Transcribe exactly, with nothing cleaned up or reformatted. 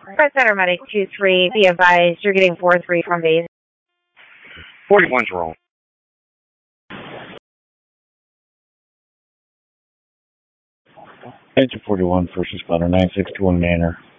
Red Center Medic two three, be advised, you're getting four three from base. forty-one's wrong. Engine forty-one, first responder, nine six two one Manor.